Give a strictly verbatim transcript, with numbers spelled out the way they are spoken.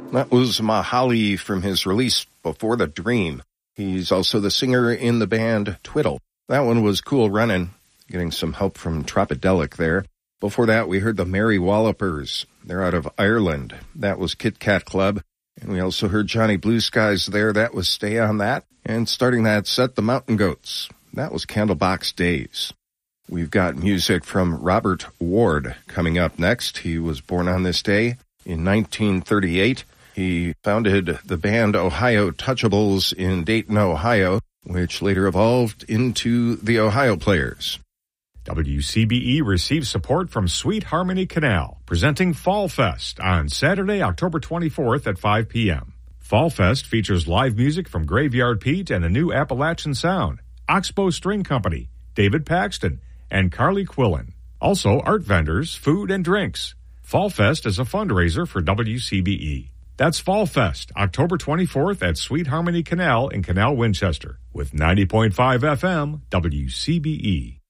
That was Mahali from his release Before the Dream. He's also the singer in the band Twiddle. That one was Cool Runnin', getting some help from Tropidelic there. Before that, we heard the Merry Wallopers. They're out of Ireland. That was Kit Kat Club. And we also heard Johnny Blue Skies there. That was Stay on That. And starting that set, the Mountain Goats. That was Candlebox Days. We've got music from Robert Ward coming up next. He was born on this day in nineteen thirty-eight. He founded the band Ohio Touchables in Dayton, Ohio, which later evolved into the Ohio Players. W C B E receives support from Sweet Harmony Canal, presenting Fall Fest on Saturday, October twenty-fourth at five p.m. Fall Fest features live music from Graveyard Pete and a new Appalachian Sound, Oxbow String Company, David Paxton, and Carly Quillen. Also, art vendors, food, and drinks. Fall Fest is a fundraiser for W C B E. That's Fall Fest, October twenty-fourth at Sweet Harmony Canal in Canal, Winchester, with ninety point five F M W C B E.